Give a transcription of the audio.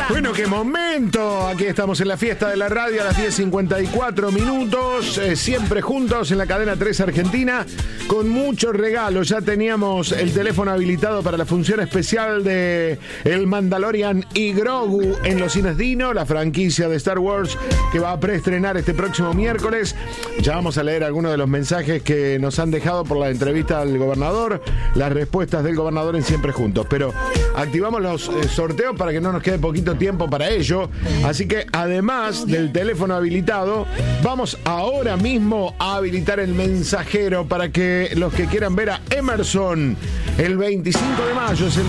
Bueno, qué momento. Aquí estamos en la fiesta de la radio a las 10:54 minutos. Siempre juntos en la cadena 3 Argentina. Con muchos regalos. Ya teníamos el teléfono habilitado para la función especial de El Mandalorian y Grogu en los cines Dino, la franquicia de Star Wars que va a preestrenar este próximo miércoles. Ya vamos a leer algunos de los mensajes que nos han dejado por la entrevista al gobernador, las respuestas del gobernador en Siempre Juntos. Pero activamos los sorteos para que no nos quede poquito tiempo para ello. Así que además del teléfono habilitado, vamos ahora mismo a habilitar el mensajero para que los que quieran ver a Emerson el 25 de mayo es el